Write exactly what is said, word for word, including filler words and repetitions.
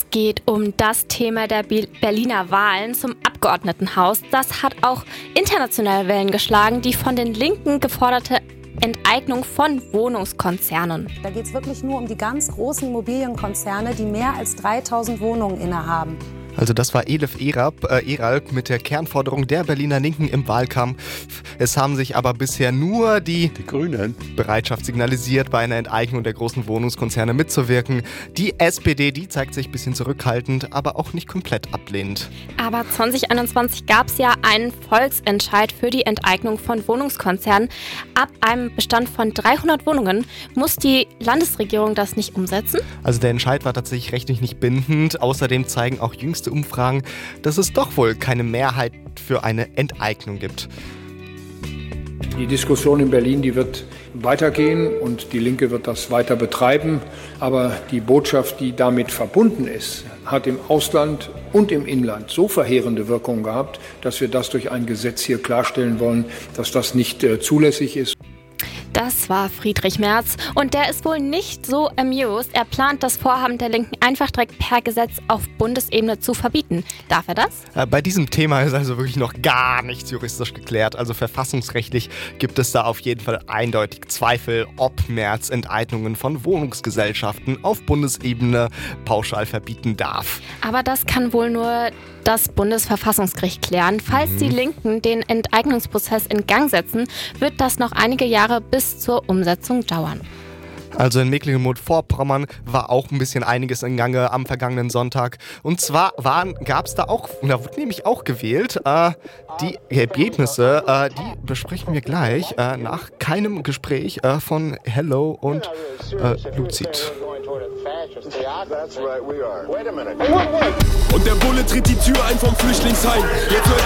Es geht um das Thema der Berliner Wahlen zum Abgeordnetenhaus. Das hat auch international Wellen geschlagen, die von den Linken geforderte Enteignung von Wohnungskonzernen. Da geht es wirklich nur um die ganz großen Immobilienkonzerne, die mehr als dreitausend Wohnungen innehaben. Also das war Elif Erab, äh, Eral mit der Kernforderung der Berliner Linken im Wahlkampf. Es haben sich aber bisher nur die, die Grünen Bereitschaft signalisiert, bei einer Enteignung der großen Wohnungskonzerne mitzuwirken. Die S P D, die zeigt sich ein bisschen zurückhaltend, aber auch nicht komplett ablehnend. Aber zwanzig einundzwanzig gab es ja einen Volksentscheid für die Enteignung von Wohnungskonzernen. Ab einem Bestand von dreihundert Wohnungen muss die Landesregierung das nicht umsetzen? Also der Entscheid war tatsächlich rechtlich nicht bindend. Außerdem zeigen auch jüngste Umfragen, dass es doch wohl keine Mehrheit für eine Enteignung gibt. Die Diskussion in Berlin, die wird weitergehen und die Linke wird das weiter betreiben. Aber die Botschaft, die damit verbunden ist, hat im Ausland und im Inland so verheerende Wirkungen gehabt, dass wir das durch ein Gesetz hier klarstellen wollen, dass das nicht äh, zulässig ist. Das war Friedrich Merz und der ist wohl nicht so amused. Er plant, das Vorhaben der Linken einfach direkt per Gesetz auf Bundesebene zu verbieten. Darf er das? Äh, bei diesem Thema ist also wirklich noch gar nichts juristisch geklärt. Also verfassungsrechtlich gibt es da auf jeden Fall eindeutig Zweifel, ob Merz Enteignungen von Wohnungsgesellschaften auf Bundesebene pauschal verbieten darf. Aber das kann wohl nur das Bundesverfassungsgericht klären. Falls mhm. die Linken den Enteignungsprozess in Gang setzen, wird das noch einige Jahre bis zur Umsetzung dauern. Also in Mecklenburg-Vorpommern war auch ein bisschen einiges in Gange am vergangenen Sonntag. Und zwar gab es da auch, da wurde nämlich auch gewählt, äh, die Ergebnisse, äh, die besprechen wir gleich äh, nach keinem Gespräch äh, von Hello und äh, Lucid. Und der Bulle tritt die Tür ein vom Flüchtlingsheim. Jetzt